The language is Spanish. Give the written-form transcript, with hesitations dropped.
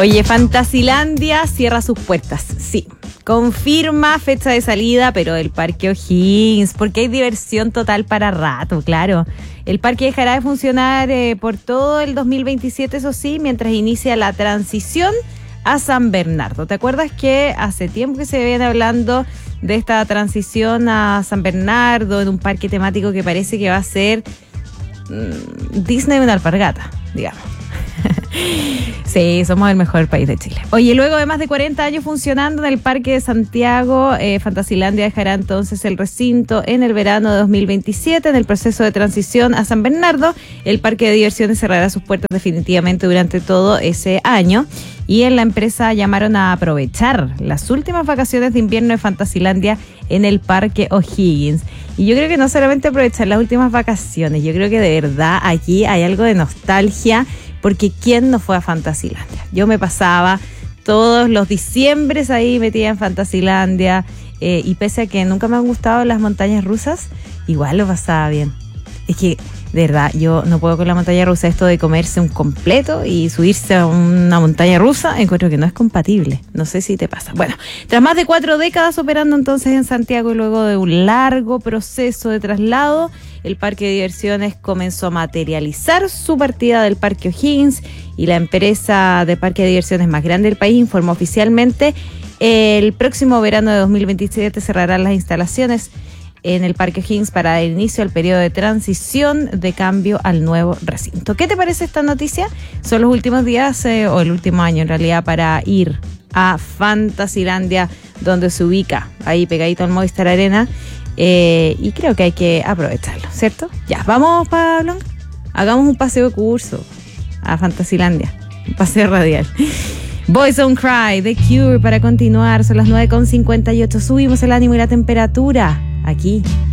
Oye, Fantasilandia cierra sus puertas, sí. Confirma fecha de salida, pero el Parque O'Higgins, porque hay diversión total para rato, claro. El parque dejará de funcionar por todo el 2027, eso sí, mientras inicia la transición a San Bernardo. ¿Te acuerdas que hace tiempo que se viene hablando de esta transición a San Bernardo en un parque temático que parece que va a ser Disney en una alpargata, digamos? Sí, somos el mejor país de Chile. Oye, luego de más de 40 años funcionando en el Parque de Santiago, Fantasilandia dejará entonces el recinto en el verano de 2027. En el proceso de transición a San Bernardo, el parque de diversiones cerrará sus puertas definitivamente durante todo ese año. Y en la empresa llamaron a aprovechar las últimas vacaciones de invierno de Fantasilandia en el Parque O'Higgins. Y yo creo que no solamente aprovechar las últimas vacaciones, yo creo que de verdad aquí hay algo de nostalgia, porque ¿quién no fue a Fantasilandia? Yo me pasaba todos los diciembres ahí metida en Fantasilandia, y pese a que nunca me han gustado las montañas rusas, igual lo pasaba bien. Es que, de verdad, yo no puedo con la montaña rusa, esto de comerse un completo y subirse a una montaña rusa, encuentro que no es compatible. No sé si te pasa. Bueno, tras más de 4 décadas operando entonces en Santiago y luego de un largo proceso de traslado, el parque de diversiones comenzó a materializar su partida del Parque O'Higgins y la empresa de parque de diversiones más grande del país informó oficialmente el próximo verano de 2027 cerrarán las instalaciones en el Parque O'Higgins para el inicio del periodo de transición de cambio al nuevo recinto. ¿Qué te parece esta noticia? Son los últimos días, o el último año en realidad, para ir a Fantasilandia, donde se ubica ahí pegadito al Movistar Arena. Y creo que hay que aprovecharlo, ¿cierto? Ya, vamos, Pablo, hagamos un paseo de curso a Fantasilandia, un paseo radial. Boys Don't Cry, The Cure, para continuar. Son las 9:58, subimos el ánimo y la temperatura aquí